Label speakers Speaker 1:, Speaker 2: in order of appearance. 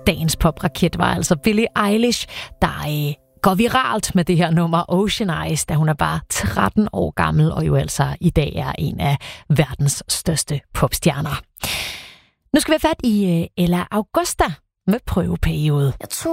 Speaker 1: dagens popraket var altså Billie Eilish, der går viralt med det her nummer Ocean Eyes, da hun er bare 13 år gammel, og jo altså i dag er en af verdens største popstjerner. Nu skal vi have fat i Ella Augusta med Prøveperiode.